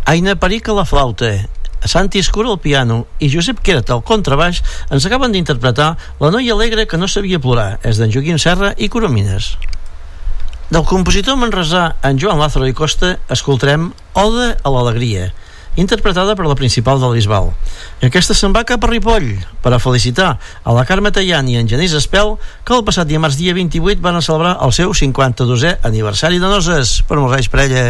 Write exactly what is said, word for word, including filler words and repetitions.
Aina Peric a la flauta, Santi Escura al piano i Josep Queret al contrabaix ens acaben d'interpretar La noia alegre que no sabia plorar, és d'en Joaquim Serra i Coromines. Del compositor manresà en Joan Lázaro i Costa escoltarem Oda a l'alegria, interpretada per la Principal del Bisbal. I aquesta se'n va cap a Ripoll per a felicitar a la Carme Tallant i en Genís Espel, que el passat dimarts dia vint-i-vuit van a celebrar el seu cinquanta-dosè aniversari de noces. Per molts anys per ella.